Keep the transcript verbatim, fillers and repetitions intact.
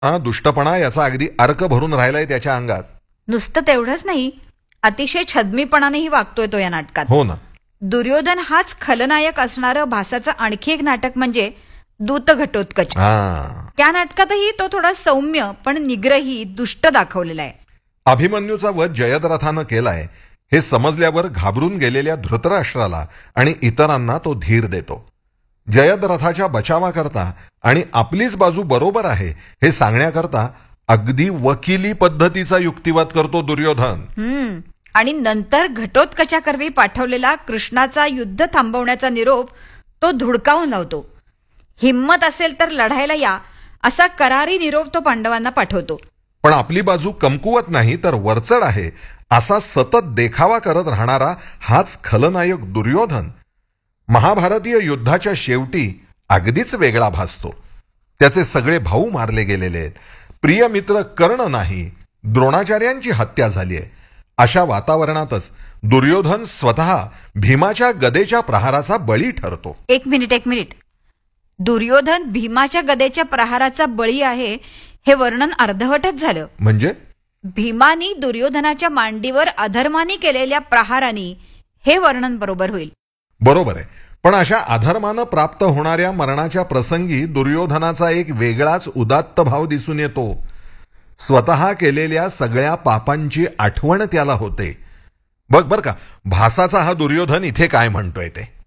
हा दुष्टपणा याचा अगदी अर्क भरून राहिलाय त्याच्या अंगात. नुसतं तेवढंच नाही, अतिशय छद्मीपणानेही वागतोय तो या नाटकात. हो ना. दुर्योधन हाच खलनायक असणारं भासाचं आणखी एक नाटक म्हणजे दूत घटोत्कच. त्या नाटकातही तो थोडा सौम्य पण निग्रही दुष्ट दाखवलेला आहे. अभिमन्यूचा वध जयद्रथानं केलाय हे समजल्यावर घाबरून गेलेल्या धृतराष्ट्राला आणि इतरांना तो धीर देतो. जयद्रथाच्या बचावाकरता आणि आपलीच बाजू बरोबर आहे हे सांगण्याकरता अगदी वकिली पद्धतीचा युक्तिवाद करतो दुर्योधन. हम्म आणि नंतर घटोत्कचाकरवी पाठवलेला कृष्णाचा युद्ध थांबवण्याचा निरोप तो धुडकावून लावतो. हिम्मत असेल तर लढायला या असा करारी निरोप तो पांडवांना पाठवतो. पण आपली बाजू कमकुवत नाही तर वरचढ आहे असा सतत देखावा करत राहणारा हाच खलनायक दुर्योधन महाभारतीय युद्धाच्या शेवटी अगदीच वेगळा भासतो. त्याचे सगळे भाऊ मारले गेलेले आहेत. प्रिय मित्र कर्ण नाही, द्रोणाचार्यांची हत्या झाली आहे. अशा वातावरणातच दुर्योधन स्वतः भीमाच्या गदेच्या प्रहाराचा बळी ठरतो. एक मिनिट एक मिनिट दुर्योधन भीमाच्या गदेच्या प्रहाराचा बळी आहे हे वर्णन अर्धवटच झालं. म्हणजे भीमानी दुर्योधनाच्या मांडीवर अधर्मानी केलेल्या प्रहारानी हे वर्णन बरोबर होईल. बरोबर आहे. पण अशा अधर्मानं प्राप्त होणाऱ्या मरणाच्या प्रसंगी दुर्योधनाचा एक वेगळाच उदात्त भाव दिसून येतो. स्वतः केलेल्या सगळ्या पापांची आठवण त्याला होते. बघ बर का भासाचा हा दुर्योधन इथे काय म्हणतोय ते.